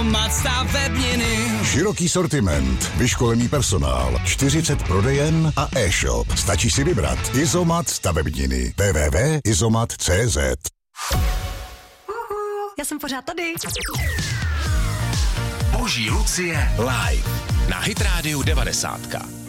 Izomat stavebniny. Široký sortiment, vyškolený personál, 40 prodejen a e-shop. Stačí si vybrat. Izomat stavebniny. www.izomat.cz. Já jsem pořád tady. Boží Lucie live na Hit Radio 90.